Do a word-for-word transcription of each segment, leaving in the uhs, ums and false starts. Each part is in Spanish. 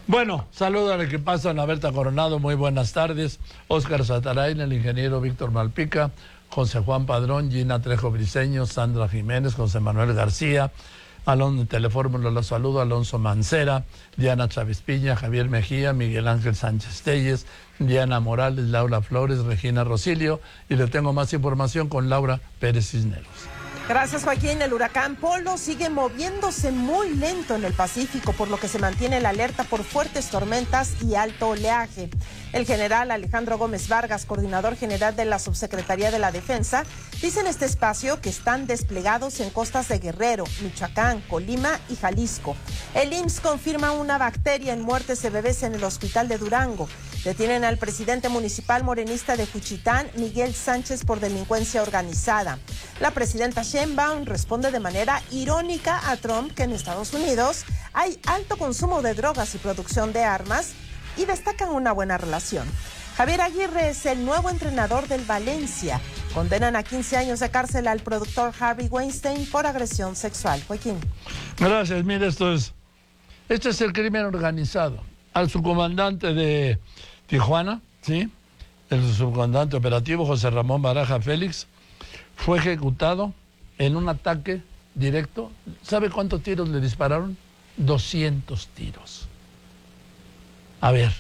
Bueno, saludo al que pasa, Ana Berta Coronado, muy buenas tardes. Óscar Satarain, el ingeniero Víctor Malpica, José Juan Padrón, Gina Trejo Briceño, Sandra Jiménez, José Manuel García, Alonso Telefórmula, los saludo, Alonso Mancera, Diana Chávez Piña, Javier Mejía, Miguel Ángel Sánchez Telles, Diana Morales, Laura Flores, Regina Rosilio, y le tengo más información con Laura Pérez Cisneros. Gracias, Joaquín. El huracán Polo sigue moviéndose muy lento en el Pacífico, por lo que se mantiene la alerta por fuertes tormentas y alto oleaje. El general Alejandro Gómez Vargas, coordinador general de la Subsecretaría de la Defensa, dice en este espacio que están desplegados en costas de Guerrero, Michoacán, Colima y Jalisco. El I M S S confirma una bacteria en muertes de bebés en el hospital de Durango. Detienen al presidente municipal morenista de Juchitán, Miguel Sánchez, por delincuencia organizada. La presidenta Sheinbaum responde de manera irónica a Trump que en Estados Unidos hay alto consumo de drogas y producción de armas, y destacan una buena relación. Javier Aguirre es el nuevo entrenador del Valencia. Condenan a quince años de cárcel al productor Harvey Weinstein por agresión sexual. Joaquín. Gracias, mire, esto es, este es el crimen organizado. Al subcomandante de Tijuana, ¿sí? El subcomandante operativo José Ramón Baraja Félix fue ejecutado en un ataque directo. ¿Sabe cuántos tiros le dispararon? doscientos tiros. A ver,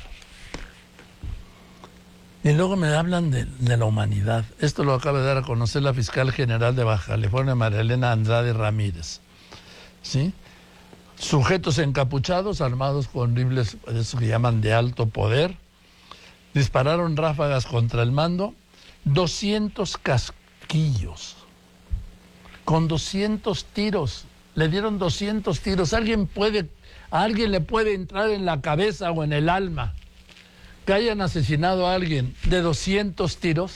y luego me hablan de, de la humanidad. Esto lo acaba de dar a conocer la fiscal general de Baja California, María Elena Andrade Ramírez, ¿sí? Sujetos encapuchados, armados con rifles, eso que llaman de alto poder, dispararon ráfagas contra el mando, doscientos casquillos, con doscientos tiros, le dieron doscientos tiros. ¿Alguien puede... ¿A alguien le puede entrar en la cabeza o en el alma que hayan asesinado a alguien de doscientos tiros?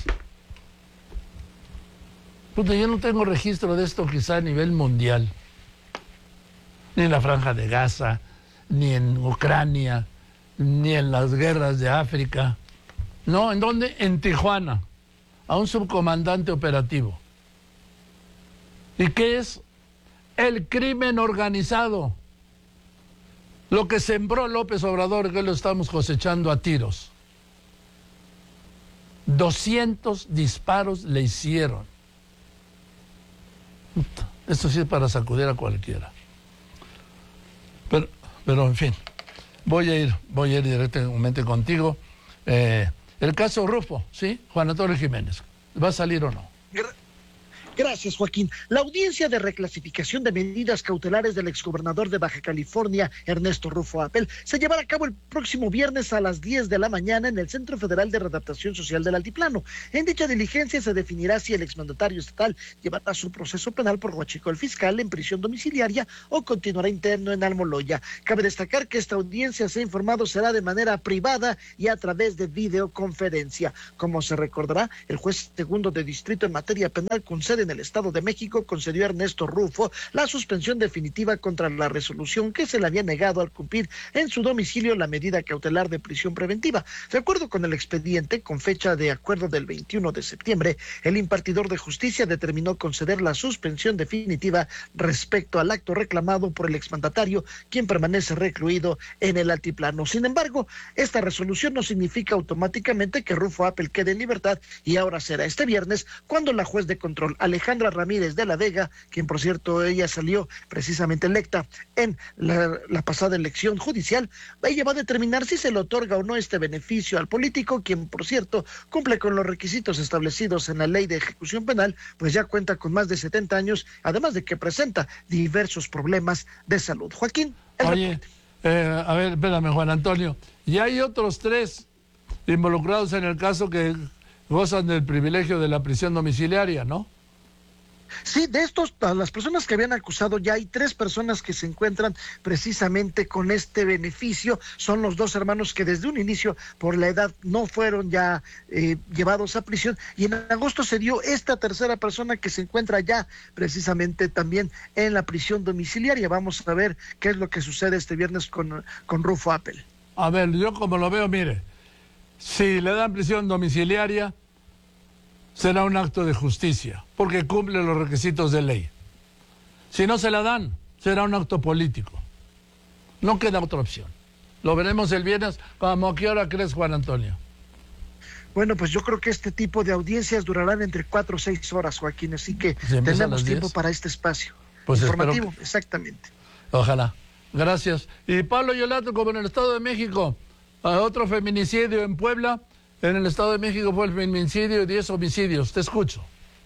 Puta, yo no tengo registro de esto quizá a nivel mundial. Ni en la Franja de Gaza, ni en Ucrania, ni en las guerras de África. No, ¿en dónde? En Tijuana, a un subcomandante operativo. ¿Y qué es? El crimen organizado. Lo que sembró López Obrador, que lo estamos cosechando a tiros. doscientos disparos le hicieron. Esto sí es para sacudir a cualquiera. Pero, pero en fin, voy a ir, voy a ir directamente contigo. Eh, el caso Rufo, ¿sí? Juan Antonio Jiménez, ¿va a salir o no? Gracias, Joaquín. La audiencia de reclasificación de medidas cautelares del exgobernador de Baja California, Ernesto Rufo Appel, se llevará a cabo el próximo viernes a las diez de la mañana en el Centro Federal de Readaptación Social del Altiplano. En dicha diligencia se definirá si el exmandatario estatal llevará su proceso penal por huachicol fiscal en prisión domiciliaria o continuará interno en Almoloya. Cabe destacar que esta audiencia, se ha informado, será de manera privada y a través de videoconferencia. Como se recordará, el juez segundo de distrito en materia penal con sede en el Estado de México concedió a Ernesto Rufo la suspensión definitiva contra la resolución que se le había negado al cumplir en su domicilio la medida cautelar de prisión preventiva. De acuerdo con el expediente, con fecha de acuerdo del veintiuno de septiembre, el impartidor de justicia determinó conceder la suspensión definitiva respecto al acto reclamado por el exmandatario, quien permanece recluido en el altiplano. Sin embargo, esta resolución no significa automáticamente que Rufo Appel quede en libertad, y ahora será este viernes cuando la juez de control Alejandra Ramírez de la Vega, quien por cierto ella salió precisamente electa en la, la pasada elección judicial, ella va a determinar si se le otorga o no este beneficio al político, quien por cierto cumple con los requisitos establecidos en la ley de ejecución penal, pues ya cuenta con más de setenta años, además de que presenta diversos problemas de salud. Joaquín, el Oye, eh, a ver, espérame, Juan Antonio, y hay otros tres involucrados en el caso que gozan del privilegio de la prisión domiciliaria, ¿no? Sí, de estos, las personas que habían acusado, ya hay tres personas que se encuentran precisamente con este beneficio. Son los dos hermanos que desde un inicio, por la edad, no fueron ya eh, llevados a prisión. Y en agosto se dio esta tercera persona que se encuentra ya precisamente también en la prisión domiciliaria. Vamos a ver qué es lo que sucede este viernes con, con Rufo Appel. A ver, yo como lo veo, mire, si le dan prisión domiciliaria, será un acto de justicia, porque cumple los requisitos de ley. Si no se la dan, será un acto político. No queda otra opción. Lo veremos el viernes. ¿Cómo a qué hora crees, Juan Antonio? Bueno, pues yo creo que este tipo de audiencias durarán entre cuatro o seis horas, Joaquín, así que tenemos tiempo para este espacio pues informativo, que... exactamente. Ojalá. Gracias. Y Pablo Yolato, como en el Estado de México, otro feminicidio en Puebla. En el Estado de México fue el feminicidio y diez homicidios. Te escucho.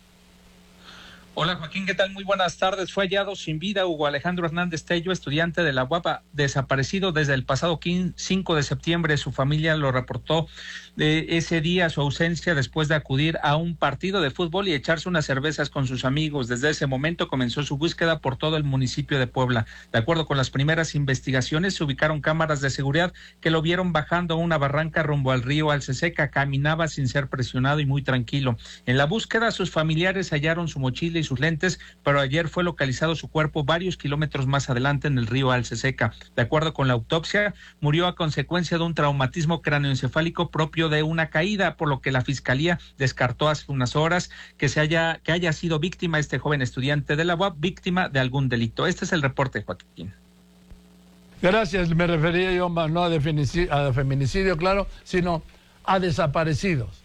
Hola Joaquín, ¿qué tal? Muy buenas tardes. Fue hallado sin vida Hugo Alejandro Hernández Tello, estudiante de la U A P, desaparecido desde el pasado cinco de septiembre. Su familia lo reportó de ese día, su ausencia, después de acudir a un partido de fútbol y echarse unas cervezas con sus amigos. Desde ese momento comenzó su búsqueda por todo el municipio de Puebla. De acuerdo con las primeras investigaciones, se ubicaron cámaras de seguridad que lo vieron bajando a una barranca rumbo al río Alceseca. Caminaba sin ser presionado y muy tranquilo. En la búsqueda, sus familiares hallaron su mochila y sus lentes, pero ayer fue localizado su cuerpo varios kilómetros más adelante en el río Alceseca. De acuerdo con la autopsia, murió a consecuencia de un traumatismo cráneoencefálico propio de una caída, por lo que la fiscalía descartó hace unas horas que se haya que haya sido víctima este joven estudiante de la U A P, víctima de algún delito. Este es el reporte, Joaquín. Gracias. Me refería yo no a, feminicidio, a feminicidio, claro, sino a desaparecidos.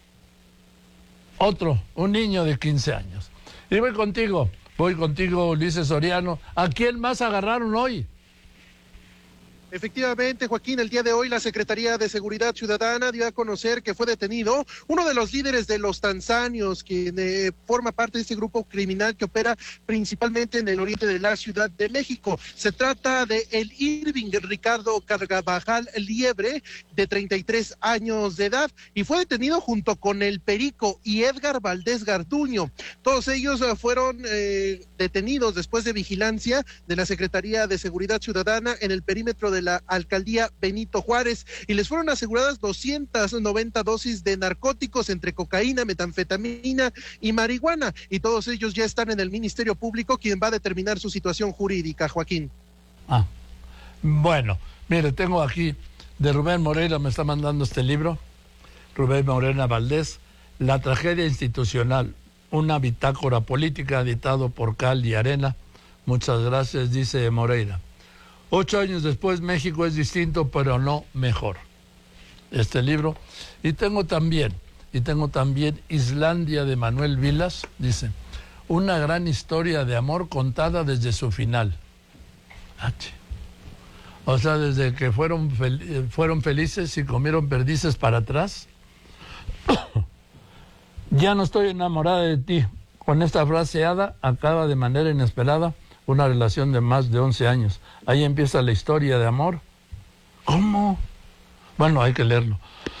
Otro, un niño de quince años. Y voy contigo, voy contigo, Ulises Soriano. ¿A quién más agarraron hoy? Efectivamente, Joaquín, el día de hoy la Secretaría de Seguridad Ciudadana dio a conocer que fue detenido uno de los líderes de los tanzanios, quien eh, forma parte de este grupo criminal que opera principalmente en el oriente de la Ciudad de México. Se trata de el Irving Ricardo Carvajal Liebre, de treinta y tres años de edad, y fue detenido junto con el Perico y Edgar Valdés Garduño. Todos ellos uh, fueron eh, detenidos después de vigilancia de la Secretaría de Seguridad Ciudadana en el perímetro de la alcaldía Benito Juárez, y les fueron aseguradas doscientas noventa dosis de narcóticos entre cocaína, metanfetamina y marihuana, y todos ellos ya están en el Ministerio Público, quien va a determinar su situación jurídica, Joaquín. Ah, bueno, mire, tengo aquí de Rubén Moreira, me está mandando este libro, Rubén Moreira Valdés, La tragedia institucional, una bitácora política, editado por Cal y Arena. Muchas gracias, dice Moreira. Ocho años después, México es distinto, pero no mejor. Este libro. Y tengo también, y tengo también Islandia, de Manuel Vilas, dice, una gran historia de amor contada desde su final. H. O sea, desde que fueron, fel- fueron felices y comieron perdices para atrás. Ya no estoy enamorada de ti. Con esta fraseada acaba de manera inesperada una relación de más de once años. Ahí empieza la historia de amor. ¿Cómo? Bueno, hay que leerlo.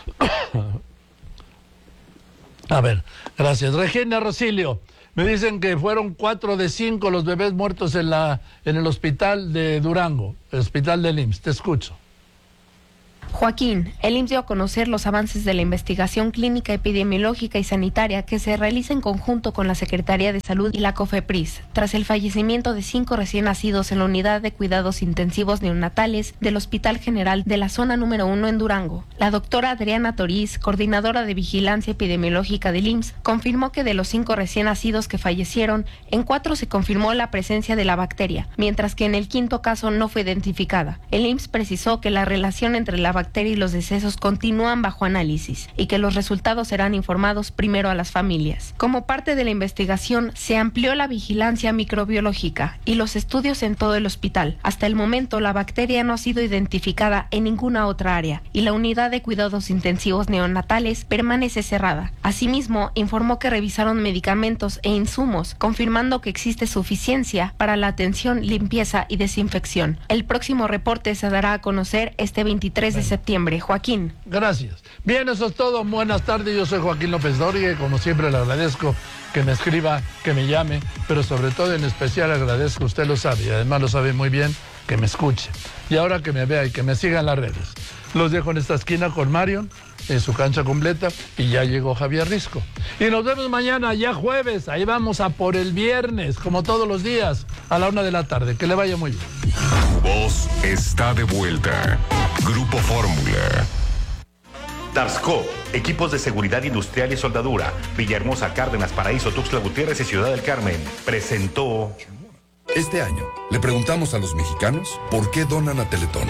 A ver, gracias. Regina Rosilio, me dicen que fueron cuatro de cinco los bebés muertos en, la, en el hospital de Durango, el hospital del I M S S. Te escucho. Joaquín, el I M S S dio a conocer los avances de la investigación clínica, epidemiológica y sanitaria que se realiza en conjunto con la Secretaría de Salud y la COFEPRIS, tras el fallecimiento de cinco recién nacidos en la unidad de cuidados intensivos neonatales del Hospital General de la zona número uno en Durango. La doctora Adriana Toriz, coordinadora de vigilancia epidemiológica del I M S S, confirmó que de los cinco recién nacidos que fallecieron, en cuatro se confirmó la presencia de la bacteria, mientras que en el quinto caso no fue identificada. El I M S S precisó que la relación entre la bacteria y los decesos continúan bajo análisis y que los resultados serán informados primero a las familias. Como parte de la investigación, se amplió la vigilancia microbiológica y los estudios en todo el hospital. Hasta el momento, la bacteria no ha sido identificada en ninguna otra área y la unidad de cuidados intensivos neonatales permanece cerrada. Asimismo, informó que revisaron medicamentos e insumos, confirmando que existe suficiencia para la atención, limpieza y desinfección. El próximo reporte se dará a conocer este veintitrés de septiembre. Joaquín. Gracias. Bien, eso es todo. Buenas tardes. Yo soy Joaquín López Dóriga y como siempre le agradezco que me escriba, que me llame, pero sobre todo en especial agradezco, usted lo sabe y además lo sabe muy bien, que me escuche. Y ahora que me vea y que me siga en las redes. Los dejo en esta esquina con Marion, en su cancha completa, y ya llegó Javier Risco. Y nos vemos mañana, ya jueves. Ahí vamos a por el viernes, como todos los días, a la una de la tarde. Que le vaya muy bien. Tu voz está de vuelta. Grupo Fórmula. Darsco, equipos de seguridad industrial y soldadura. Villahermosa, Cárdenas, Paraíso, Tuxtla Gutiérrez y Ciudad del Carmen. Presentó. Este año le preguntamos a los mexicanos por qué donan a Teletón.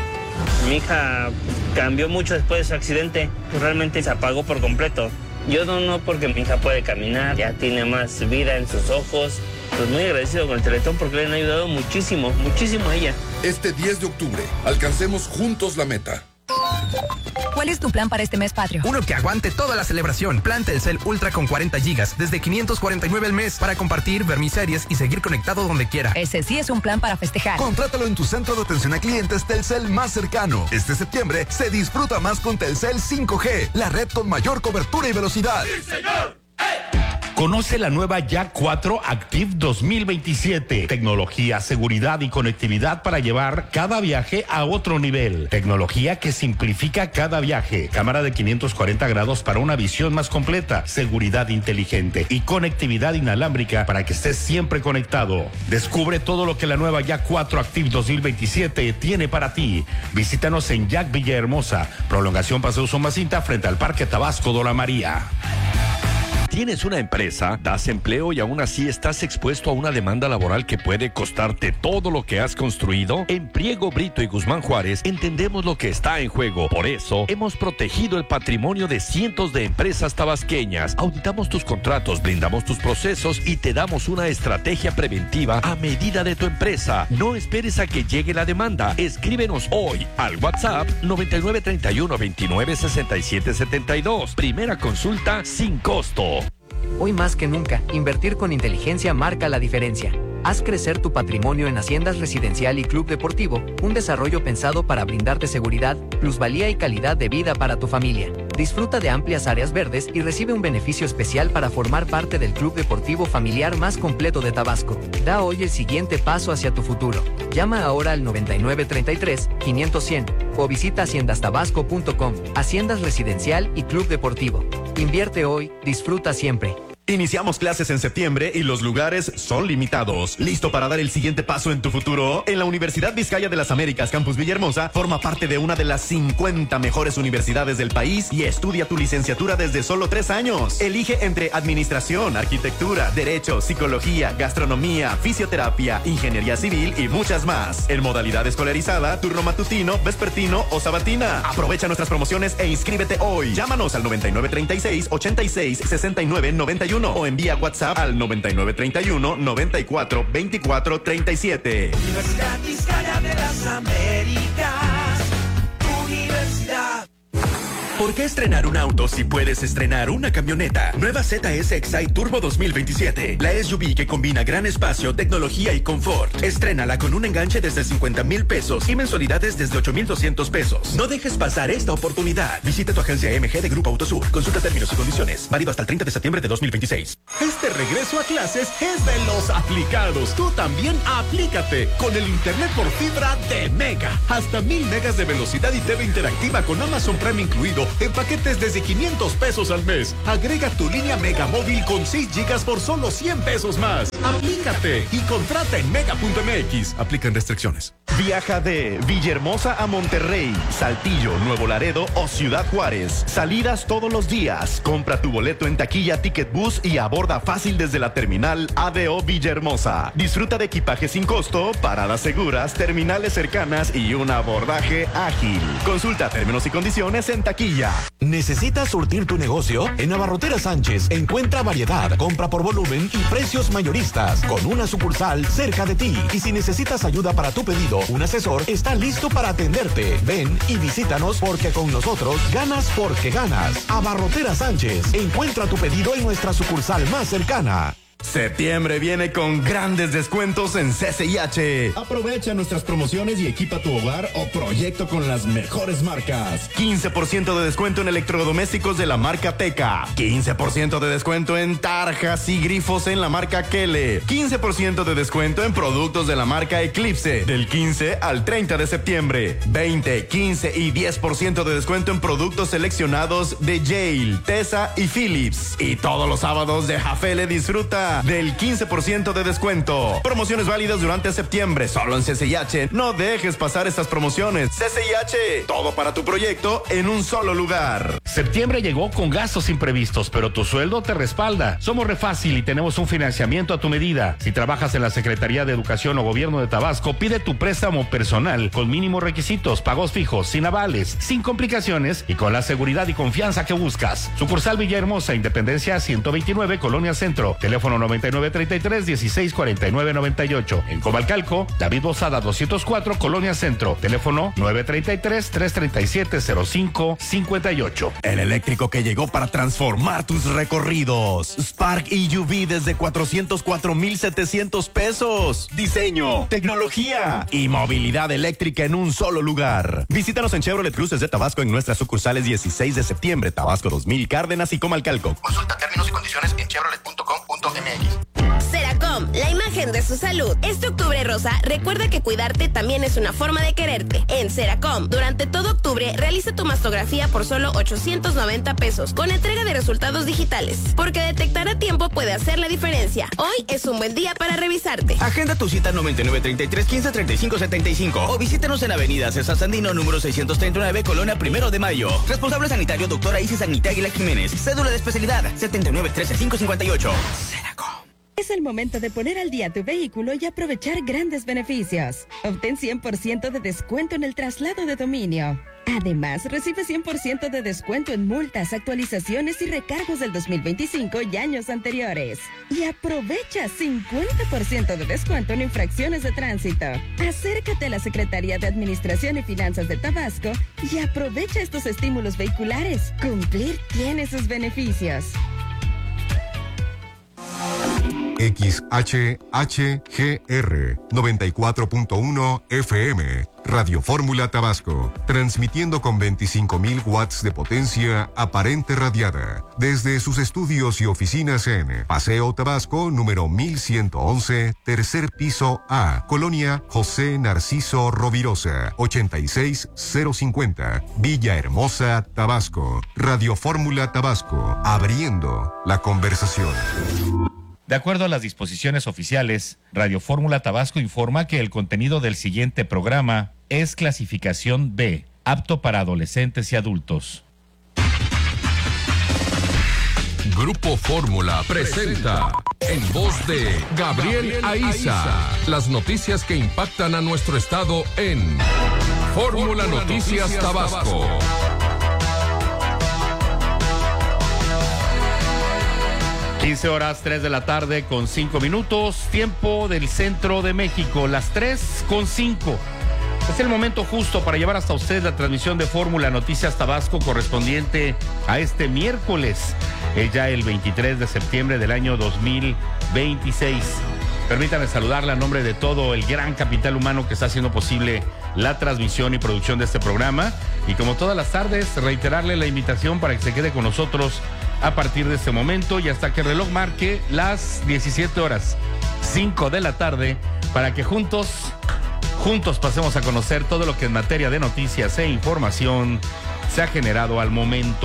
Mi hija cambió mucho después de su accidente, realmente se apagó por completo. Yo no, no, porque mi hija puede caminar, ya tiene más vida en sus ojos. Pues muy agradecido con el Teletón porque le han ayudado muchísimo, muchísimo a ella. Este diez de octubre, alcancemos juntos la meta. ¿Cuál es tu plan para este mes patrio? Uno que aguante toda la celebración. Plan Telcel Ultra con cuarenta gigas, desde quinientos cuarenta y nueve al mes, para compartir, ver mis series y seguir conectado donde quiera. Ese sí es un plan para festejar. Contrátalo en tu centro de atención a clientes Telcel más cercano. Este septiembre se disfruta más con Telcel cinco G, la red con mayor cobertura y velocidad. ¡Sí, señor! ¡Hey! Conoce la nueva Yak cuatro Active dos mil veintisiete. Tecnología, seguridad y conectividad para llevar cada viaje a otro nivel. Tecnología que simplifica cada viaje. Cámara de quinientos cuarenta grados para una visión más completa. Seguridad inteligente y conectividad inalámbrica para que estés siempre conectado. Descubre todo lo que la nueva Yak cuatro Active dos mil veintisiete tiene para ti. Visítanos en Yak Villahermosa. Prolongación Paseo Somacinta frente al Parque Tabasco Dora María. ¿Tienes una empresa? ¿Das empleo y aún así estás expuesto a una demanda laboral que puede costarte todo lo que has construido? En Priego, Brito y Guzmán Juárez entendemos lo que está en juego. Por eso, hemos protegido el patrimonio de cientos de empresas tabasqueñas. Auditamos tus contratos, blindamos tus procesos y te damos una estrategia preventiva a medida de tu empresa. No esperes a que llegue la demanda. Escríbenos hoy al WhatsApp noventa y nueve treinta y uno veintinueve sesenta y siete setenta y dos. Primera consulta sin costo. Hoy más que nunca, invertir con inteligencia marca la diferencia. Haz crecer tu patrimonio en Haciendas Residencial y Club Deportivo, un desarrollo pensado para brindarte seguridad, plusvalía y calidad de vida para tu familia. Disfruta de amplias áreas verdes y recibe un beneficio especial para formar parte del club deportivo familiar más completo de Tabasco. Da hoy el siguiente paso hacia tu futuro. Llama ahora al noventa y nueve treinta y tres, quinientos cien o visita haciendas tabasco punto com. Haciendas Residencial y Club Deportivo. Invierte hoy, disfruta siempre. Iniciamos clases en septiembre y los lugares son limitados. ¿Listo para dar el siguiente paso en tu futuro? En la Universidad Vizcaya de las Américas, Campus Villahermosa, forma parte de una de las cincuenta mejores universidades del país y estudia tu licenciatura desde solo tres años. Elige entre administración, arquitectura, derecho, psicología, gastronomía, fisioterapia, ingeniería civil y muchas más. En modalidad escolarizada, turno matutino, vespertino o sabatina. Aprovecha nuestras promociones e inscríbete hoy. Llámanos al noventa y nueve treinta y seis, ochenta y seis, sesenta y nueve, noventa y uno o envía WhatsApp al noventa y nueve treinta y uno, noventa y cuatro, veinticuatro treinta y siete. Universidad Vizcaya de las Américas, Universidad. ¿Por qué estrenar un auto si puedes estrenar una camioneta? Nueva Z S Excite Turbo dos mil veintisiete. La S U V que combina gran espacio, tecnología y confort. Estrénala con un enganche desde cincuenta mil pesos y mensualidades desde ocho mil doscientos pesos. No dejes pasar esta oportunidad. Visita tu agencia M G de Grupo Autosur. Consulta términos y condiciones. Válido hasta el treinta de septiembre de dos mil veintiséis. Este regreso a clases es de los aplicados. Tú también aplícate con el internet por fibra de Mega. Hasta mil megas de velocidad y T V interactiva con Amazon Prime incluido en paquetes desde quinientos pesos al mes. Agrega tu línea Mega Móvil con seis gigas por solo cien pesos más. Aplícate y contrata en mega punto m x. Aplican restricciones. Viaja de Villahermosa a Monterrey, Saltillo, Nuevo Laredo o Ciudad Juárez. Salidas todos los días. Compra tu boleto en taquilla Ticket Bus y aborda fácil desde la terminal A D O Villahermosa. Disfruta de equipaje sin costo, paradas seguras, terminales cercanas y un abordaje ágil. Consulta términos y condiciones en taquilla. ¿Necesitas surtir tu negocio? En Abarrotera Sánchez encuentra variedad, compra por volumen y precios mayoristas con una sucursal cerca de ti. Y si necesitas ayuda para tu pedido, un asesor está listo para atenderte. Ven y visítanos porque con nosotros ganas porque ganas. Abarrotera Sánchez, encuentra tu pedido en nuestra sucursal más cercana. Septiembre viene con grandes descuentos en C C I H. Aprovecha nuestras promociones y equipa tu hogar o proyecto con las mejores marcas. quince por ciento de descuento en electrodomésticos de la marca Teca. quince por ciento de descuento en tarjas y grifos en la marca Kele. quince por ciento de descuento en productos de la marca Eclipse. Del quince al treinta de septiembre. veinte, quince y diez por ciento de descuento en productos seleccionados de Yale, Tesa y Philips. Y todos los sábados de Jafele disfruta extra del quince por ciento de descuento. Promociones válidas durante septiembre, solo en C C I H. No dejes pasar estas promociones. C C I H, todo para tu proyecto en un solo lugar. Septiembre llegó con gastos imprevistos, pero tu sueldo te respalda. Somos Refácil y tenemos un financiamiento a tu medida. Si trabajas en la Secretaría de Educación o Gobierno de Tabasco, pide tu préstamo personal con mínimos requisitos, pagos fijos, sin avales, sin complicaciones y con la seguridad y confianza que buscas. Sucursal Villahermosa, Independencia ciento veintinueve, Colonia Centro. Teléfono noventa y nueve treinta y tres, dieciséis cuarenta y nueve noventa y ocho. En Comalcalco, David Bozada doscientos cuatro, Colonia Centro. Teléfono nueve treinta y tres, trescientos treinta y siete, cero cinco cincuenta y ocho. El eléctrico que llegó para transformar tus recorridos. Spark E U V desde cuatrocientos cuatro mil setecientos pesos. Diseño, tecnología y movilidad eléctrica en un solo lugar. Visítanos en Chevrolet Cruces de Tabasco en nuestras sucursales dieciséis de septiembre, Tabasco dos mil, Cárdenas y Comalcalco. Consulta términos y condiciones en chevrolet punto com punto m x. Seracom, la imagen de su salud. Este octubre rosa, recuerda que cuidarte también es una forma de quererte. En Seracom, durante todo octubre, realiza tu mastografía por solo ochocientos noventa pesos, con entrega de resultados digitales. Porque detectar a tiempo puede hacer la diferencia. Hoy es un buen día para revisarte. Agenda tu cita noventa y nueve treinta y tres, quince treinta y cinco setenta y cinco o visítanos en Avenida César Sandino, número seiscientos treinta y nueve, Colonia Primero de Mayo. Responsable sanitario, doctora Isis Agnita Aguila Jiménez. Cédula de especialidad, setenta y nueve trece cinco cincuenta y ocho. Seracom. Es el momento de poner al día tu vehículo y aprovechar grandes beneficios. Obtén cien por ciento de descuento en el traslado de dominio. Además, recibe cien por ciento de descuento en multas, actualizaciones y recargos del dos mil veinticinco y años anteriores. Y aprovecha cincuenta por ciento de descuento en infracciones de tránsito. Acércate a la Secretaría de Administración y Finanzas de Tabasco y aprovecha estos estímulos vehiculares. Cumplir tiene sus beneficios. X H H G R noventa y cuatro punto uno F M, Radio Fórmula Tabasco, transmitiendo con veinticinco mil watts de potencia aparente radiada, desde sus estudios y oficinas en Paseo Tabasco, número mil ciento once, tercer piso A, Colonia José Narciso Rovirosa, ochenta y seis cero cincuenta, Villahermosa, Tabasco. Radio Fórmula Tabasco, abriendo la conversación. De acuerdo a las disposiciones oficiales, Radio Fórmula Tabasco informa que el contenido del siguiente programa es clasificación B, apto para adolescentes y adultos. Grupo Fórmula presenta, en voz de Gabriel Aiza, las noticias que impactan a nuestro estado en Fórmula Noticias Tabasco. quince horas, tres de la tarde con cinco minutos, tiempo del centro de México, las tres con cinco. Es el momento justo para llevar hasta usted la transmisión de Fórmula Noticias Tabasco correspondiente a este miércoles, eh, ya el veintitrés de septiembre del año dos mil veintiséis. Permítame saludarle a nombre de todo el gran capital humano que está haciendo posible la transmisión y producción de este programa. Y como todas las tardes, reiterarle la invitación para que se quede con nosotros a partir de este momento y hasta que el reloj marque las diecisiete horas, cinco de la tarde, para que juntos, juntos pasemos a conocer todo lo que en materia de noticias e información se ha generado al momento.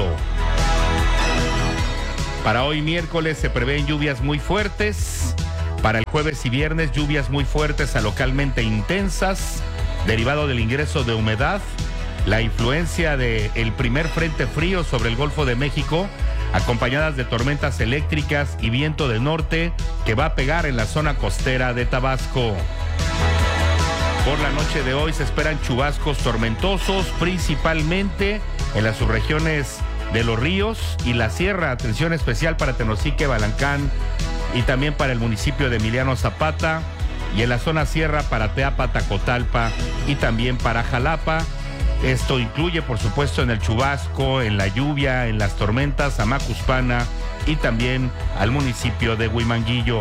Para hoy miércoles se prevén lluvias muy fuertes. Para el jueves y viernes, lluvias muy fuertes a localmente intensas, derivado del ingreso de humedad, la influencia del primer frente frío sobre el Golfo de México, acompañadas de tormentas eléctricas y viento de norte que va a pegar en la zona costera de Tabasco. Por la noche de hoy se esperan chubascos tormentosos, principalmente en las subregiones de Los Ríos y la Sierra. Atención especial para Tenosique, Balancán y también para el municipio de Emiliano Zapata, y en la zona sierra para Teapa, Tacotalpa y también para Jalapa. Esto incluye, por supuesto, en el chubasco, en la lluvia, en las tormentas, a Macuspana y también al municipio de Huimanguillo.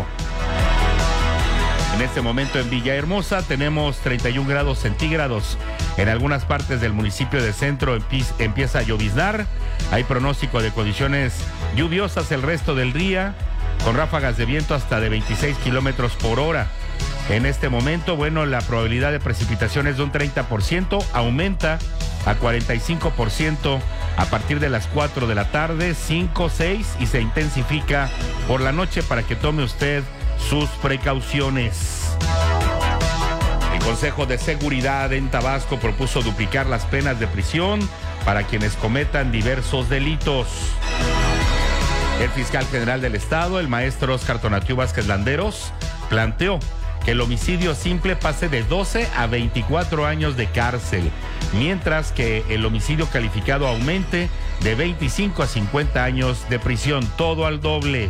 En este momento en Villahermosa tenemos treinta y un grados centígrados. En algunas partes del municipio de Centro empieza a lloviznar. Hay pronóstico de condiciones lluviosas el resto del día, con ráfagas de viento hasta de veintiséis kilómetros por hora. En este momento, bueno, la probabilidad de precipitación es de un treinta por ciento, aumenta a cuarenta y cinco por ciento a partir de las cuatro de la tarde, cinco, seis y se intensifica por la noche para que tome usted sus precauciones. El Consejo de Seguridad en Tabasco propuso duplicar las penas de prisión para quienes cometan diversos delitos. El fiscal general del Estado, el maestro Óscar Tonatiuh Vázquez Landeros, planteó que el homicidio simple pase de doce a veinticuatro años de cárcel, mientras que el homicidio calificado aumente de veinticinco a cincuenta años de prisión, todo al doble.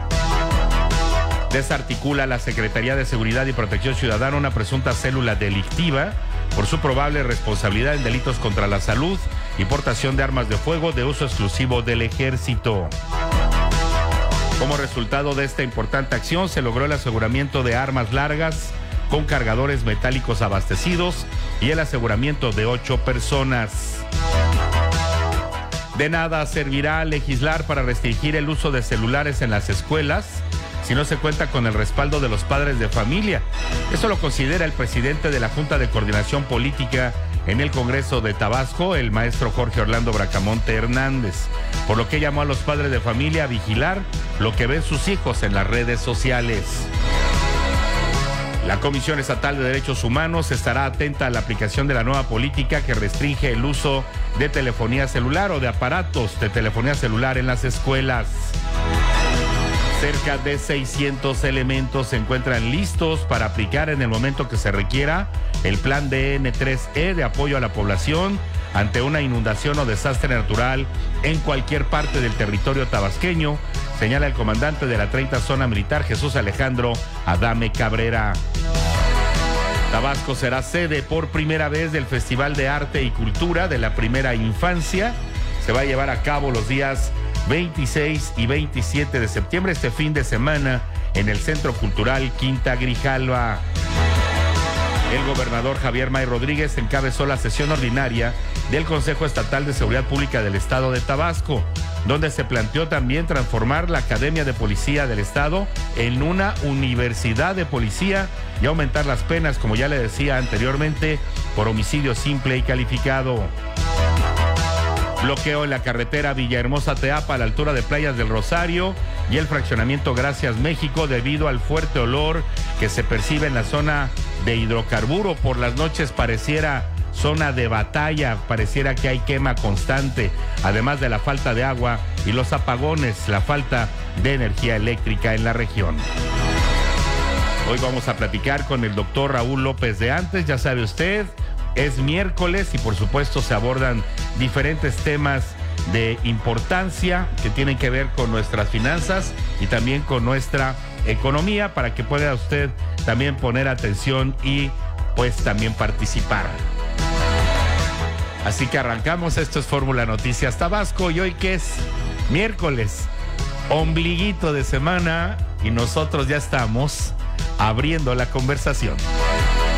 Desarticula la Secretaría de Seguridad y Protección Ciudadana una presunta célula delictiva por su probable responsabilidad en delitos contra la salud y portación de armas de fuego de uso exclusivo del Ejército. Como resultado de esta importante acción, se logró el aseguramiento de armas largas con cargadores metálicos abastecidos y el aseguramiento de ocho personas. De nada servirá legislar para restringir el uso de celulares en las escuelas si no se cuenta con el respaldo de los padres de familia. Eso lo considera el presidente de la Junta de Coordinación Política en el Congreso de Tabasco, el maestro Jorge Orlando Bracamonte Hernández, por lo que llamó a los padres de familia a vigilar lo que ven sus hijos en las redes sociales. La Comisión Estatal de Derechos Humanos estará atenta a la aplicación de la nueva política que restringe el uso de telefonía celular o de aparatos de telefonía celular en las escuelas. Cerca de seiscientos elementos se encuentran listos para aplicar en el momento que se requiera el plan D N tres E de apoyo a la población ante una inundación o desastre natural en cualquier parte del territorio tabasqueño, señala el comandante de la treinta Zona Militar, Jesús Alejandro Adame Cabrera. Tabasco será sede por primera vez del Festival de Arte y Cultura de la Primera Infancia. Se va a llevar a cabo los días veintiséis y veintisiete de septiembre, este fin de semana, en el Centro Cultural Quinta Grijalva. El gobernador Javier May Rodríguez encabezó la sesión ordinaria del Consejo Estatal de Seguridad Pública del Estado de Tabasco, donde se planteó también transformar la Academia de Policía del Estado en una universidad de policía y aumentar las penas, como ya le decía anteriormente, por homicidio simple y calificado. Bloqueo en la carretera Villahermosa-Teapa a la altura de Playas del Rosario y el fraccionamiento Gracias México debido al fuerte olor que se percibe en la zona de hidrocarburo. Por las noches pareciera zona de batalla, pareciera que hay quema constante, además de la falta de agua y los apagones, la falta de energía eléctrica en la región. Hoy vamos a platicar con el doctor Raúl López de Antes, ya sabe usted. Es miércoles y por supuesto se abordan diferentes temas de importancia que tienen que ver con nuestras finanzas y también con nuestra economía para que pueda usted también poner atención y pues también participar. Así que arrancamos, esto es Fórmula Noticias Tabasco y hoy que es miércoles, ombliguito de semana y nosotros ya estamos abriendo la conversación.